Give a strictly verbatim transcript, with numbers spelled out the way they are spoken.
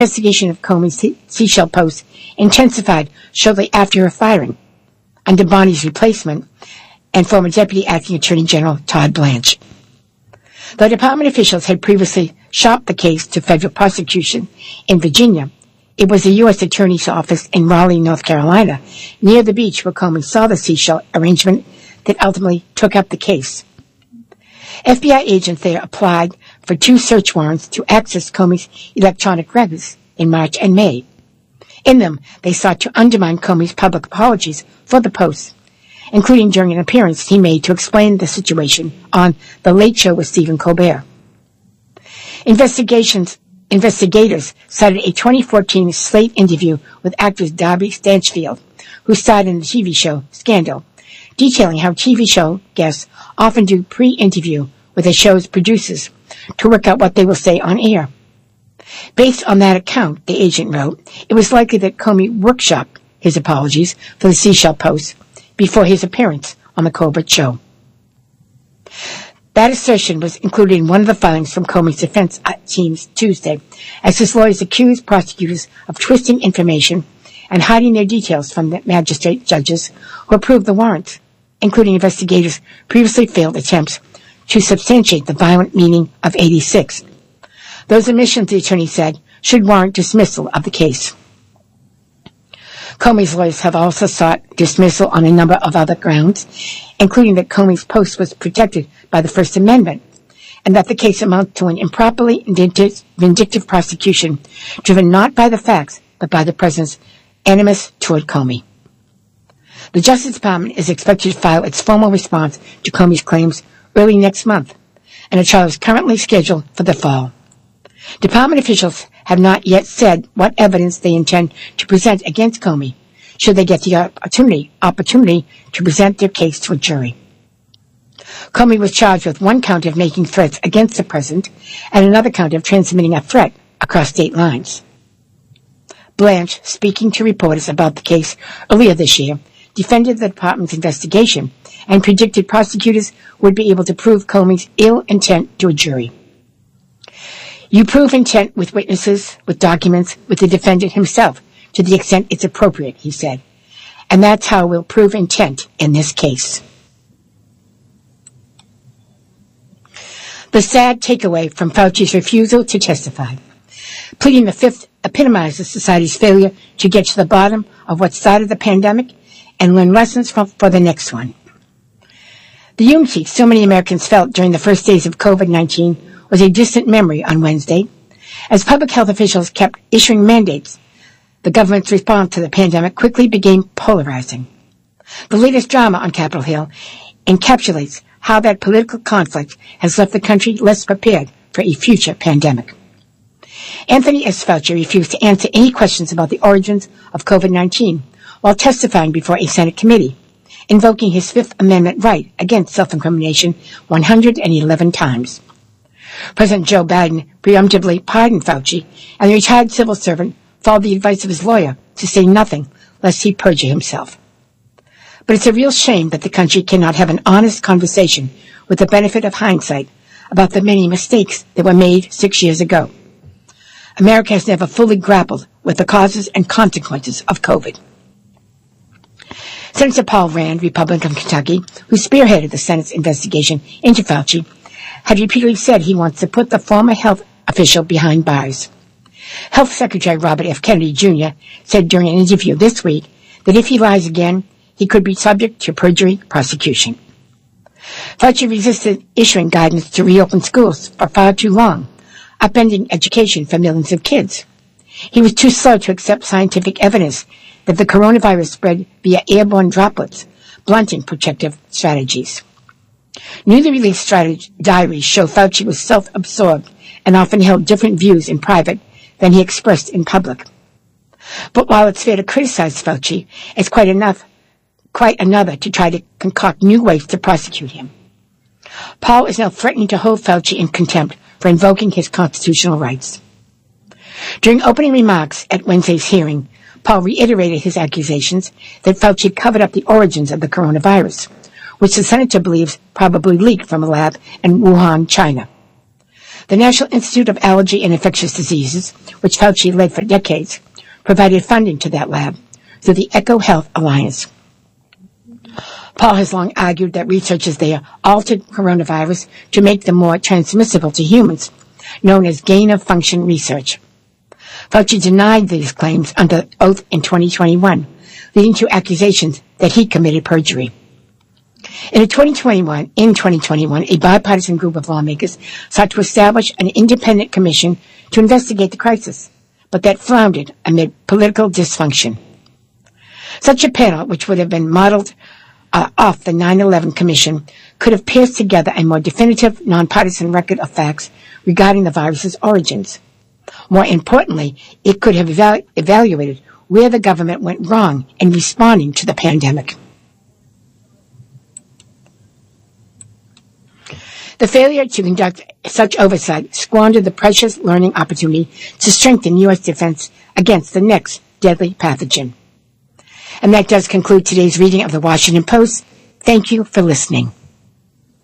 investigation of Comey's seashell post intensified shortly after her firing under Bonney's replacement and former Deputy Acting Attorney General Todd Blanche. Though department officials had previously shopped the case to federal prosecution in Virginia, it was the U S Attorney's Office in Raleigh, North Carolina, near the beach where Comey saw the seashell arrangement that ultimately took up the case. F B I agents there applied for two search warrants to access Comey's electronic records in March and May. In them, they sought to undermine Comey's public apologies for the post, including during an appearance he made to explain the situation on The Late Show with Stephen Colbert. Investigations, investigators cited a twenty fourteen Slate interview with actress Darby Stanchfield, who starred in the T V show Scandal, detailing how T V show guests often do pre-interview with the show's producers to work out what they will say on air. Based on that account, the agent wrote, it was likely that Comey workshopped his apologies for the seashell post before his appearance on the Colbert Show. That assertion was included in one of the filings from Comey's defense teams Tuesday, as his lawyers accused prosecutors of twisting information and hiding their details from the magistrate judges who approved the warrants, including investigators' previously failed attempts to substantiate the violent meaning of eighty-six. Those omissions, the attorney said, should warrant dismissal of the case. Comey's lawyers have also sought dismissal on a number of other grounds, including that Comey's post was protected by the First Amendment, and that the case amounts to an improperly vindictive prosecution driven not by the facts, but by the president's animus toward Comey. The Justice Department is expected to file its formal response to Comey's claims early next month, and a trial is currently scheduled for the fall. Department officials have not yet said what evidence they intend to present against Comey, should they get the opportunity, opportunity to present their case to a jury. Comey was charged with one count of making threats against the president and another count of transmitting a threat across state lines. Blanche, speaking to reporters about the case earlier this year, defended the department's investigation and predicted prosecutors would be able to prove Comey's ill intent to a jury. You prove intent with witnesses, with documents, with the defendant himself, to the extent it's appropriate, he said. And that's how we'll prove intent in this case. The sad takeaway from Fauci's refusal to testify. Pleading the fifth epitomizes society's failure to get to the bottom of what started the pandemic and learn lessons from, for the next one. The unity so many Americans felt during the first days of COVID nineteen was a distant memory on Wednesday. As public health officials kept issuing mandates, the government's response to the pandemic quickly became polarizing. The latest drama on Capitol Hill encapsulates how that political conflict has left the country less prepared for a future pandemic. Anthony S. Fauci refused to answer any questions about the origins of COVID nineteen while testifying before a Senate committee, invoking his Fifth Amendment right against self-incrimination one hundred eleven times. President Joe Biden preemptively pardoned Fauci, and the retired civil servant followed the advice of his lawyer to say nothing lest he perjure himself. But it's a real shame that the country cannot have an honest conversation with the benefit of hindsight about the many mistakes that were made six years ago. America has never fully grappled with the causes and consequences of COVID. Senator Paul Rand, Republican of Kentucky, who spearheaded the Senate's investigation into Fauci, had repeatedly said he wants to put the former health official behind bars. Health Secretary Robert F. Kennedy Junior said during an interview this week that if he lies again, he could be subject to perjury prosecution. Fauci resisted issuing guidance to reopen schools for far too long, upending education for millions of kids. He was too slow to accept scientific evidence that the coronavirus spread via airborne droplets, blunting protective strategies. Newly released strategy diaries show Fauci was self-absorbed and often held different views in private than he expressed in public. But while it's fair to criticize Fauci, it's quite enough, quite another to try to concoct new ways to prosecute him. Paul is now threatening to hold Fauci in contempt for invoking his constitutional rights. During opening remarks at Wednesday's hearing, Paul reiterated his accusations that Fauci covered up the origins of the coronavirus, which the senator believes probably leaked from a lab in Wuhan, China. The National Institute of Allergy and Infectious Diseases, which Fauci led for decades, provided funding to that lab through the EcoHealth Alliance. Paul has long argued that researchers there altered coronavirus to make them more transmissible to humans, known as gain-of-function research. Fauci denied these claims under oath in twenty twenty-one, leading to accusations that he committed perjury. In twenty twenty-one, in twenty twenty-one, a bipartisan group of lawmakers sought to establish an independent commission to investigate the crisis, but that floundered amid political dysfunction. Such a panel, which would have been modeled uh, off the nine eleven Commission, could have pieced together a more definitive, nonpartisan record of facts regarding the virus's origins. More importantly, it could have evalu- evaluated where the government went wrong in responding to the pandemic. The failure to conduct such oversight squandered the precious learning opportunity to strengthen U S defense against the next deadly pathogen. And that does conclude today's reading of the Washington Post. Thank you for listening.